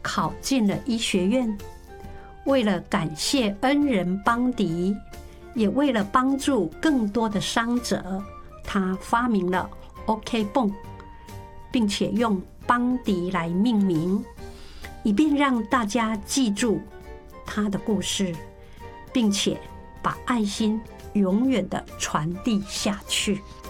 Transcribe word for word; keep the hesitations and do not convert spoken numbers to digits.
考进了医学院。为了感谢恩人邦迪，也为了帮助更多的伤者，他发明了 OK 泵，并且用邦迪来命名，以便让大家记住他的故事，并且把爱心永远的传递下去。